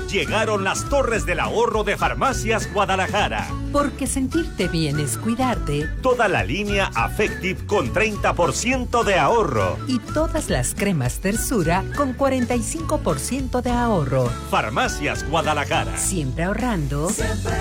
Llegaron las Torres del Ahorro de Farmacias Guadalajara. Porque sentirte bien es cuidarte. Toda la línea Affective con 30% de ahorro. Y todas las cremas Tersura con 45% de ahorro. Farmacias Guadalajara. Siempre ahorrando.